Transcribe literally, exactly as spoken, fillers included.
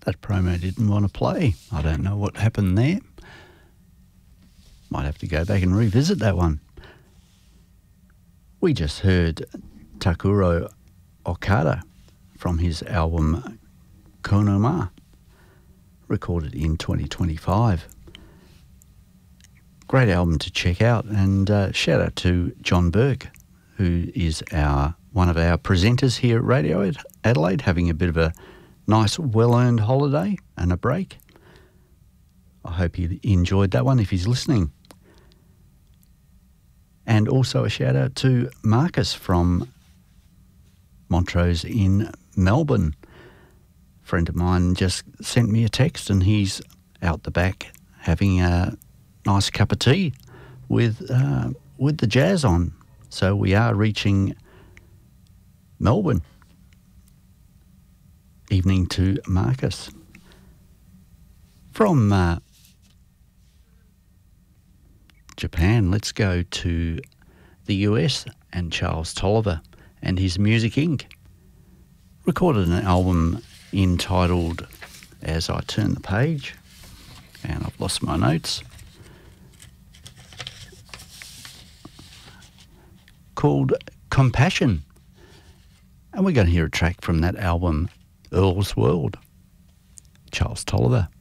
That promo didn't want to play. I don't know what happened there. Might have to go back and revisit that one. We just heard Takuro Okada from his album Konoma, recorded in twenty twenty-five. Great album to check out, and uh, shout out to John Burke, who is our one of our presenters here at Radio Adelaide, having a bit of a nice, well-earned holiday and a break. I hope he enjoyed that one if he's listening. And also a shout out to Marcus from Montrose in Melbourne. A friend of mine just sent me a text and he's out the back having a nice cup of tea with uh, with the jazz on. So we are reaching Melbourne. Evening to Marcus. From uh, Japan, let's go to the U S and Charles Tolliver and his Music Incorporated. Recorded an album entitled As I Turn the Page, and I've lost my notes, called Compassion. And we're going to hear a track from that album, Earl's World. Charles Tolliver.